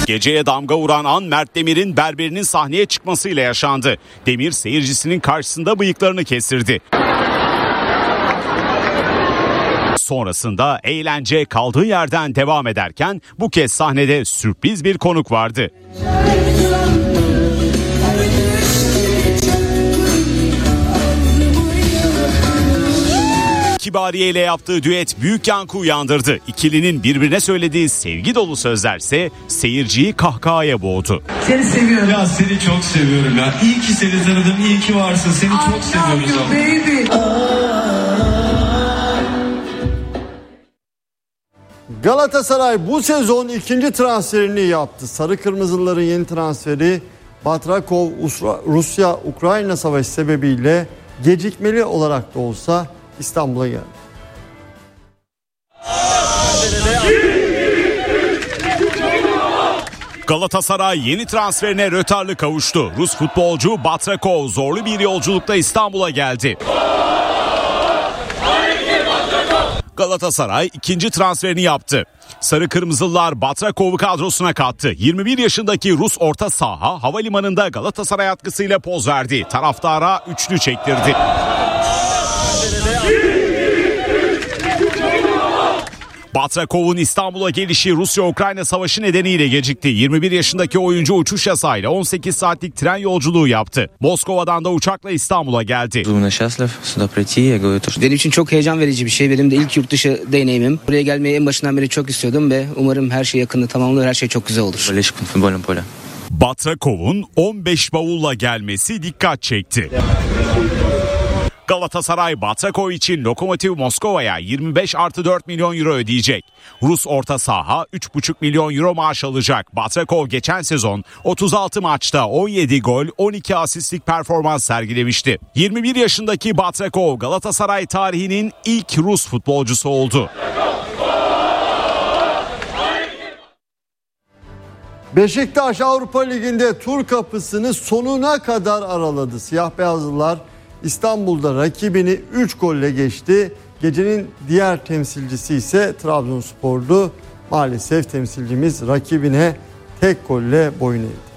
Geceye damga vuran an Mert Demir'in berberinin sahneye çıkmasıyla yaşandı. Demir seyircisinin karşısında bıyıklarını kestirdi. Sonrasında eğlence kaldığı yerden devam ederken bu kez sahnede sürpriz bir konuk vardı. Kibariye ile yaptığı düet büyük yankı uyandırdı. İkilinin birbirine söylediği sevgi dolu sözlerse seyirciyi kahkahaya boğdu. Seni seviyorum. Ya seni çok seviyorum ya. İyi ki seni tanıdım, iyi ki varsın. Seni çok seviyoruz ama. Galatasaray bu sezon ikinci transferini yaptı. Sarı Kırmızılıların yeni transferi Batrakov Rusya-Ukrayna savaşı sebebiyle gecikmeli olarak da olsa İstanbul'a geldi. Galatasaray yeni transferine rötarlı kavuştu. Rus futbolcu Batrakov zorlu bir yolculukta İstanbul'a geldi. Galatasaray ikinci transferini yaptı. Sarı Kırmızılılar Batrakov'u kadrosuna kattı. 21 yaşındaki Rus orta saha havalimanında Galatasaray atkısıyla poz verdi. Taraftara üçlü çektirdi. Batrakov'un İstanbul'a gelişi Rusya-Ukrayna savaşı nedeniyle gecikti. 21 yaşındaki oyuncu uçuş yasağıyla 18 saatlik tren yolculuğu yaptı. Moskova'dan da uçakla İstanbul'a geldi. Benim için çok heyecan verici bir şey. Benim de ilk yurt dışı deneyimim. Buraya gelmeyi en başından beri çok istiyordum ve umarım her şey yakında tamamlanır, her şey çok güzel olur. Batrakov'un 15 bavulla gelmesi dikkat çekti. Galatasaray Batrakov için Lokomotiv Moskova'ya 25+4 milyon euro ödeyecek. Rus orta saha 3,5 milyon euro maaş alacak. Batrakov geçen sezon 36 maçta 17 gol 12 asistlik performans sergilemişti. 21 yaşındaki Batrakov Galatasaray tarihinin ilk Rus futbolcusu oldu. Beşiktaş Avrupa Ligi'nde tur kapısını sonuna kadar araladı. Siyah beyazlılar İstanbul'da rakibini 3 golle geçti. Gecenin diğer temsilcisi ise Trabzonspor'du. Maalesef temsilcimiz rakibine tek golle boyun eğdi.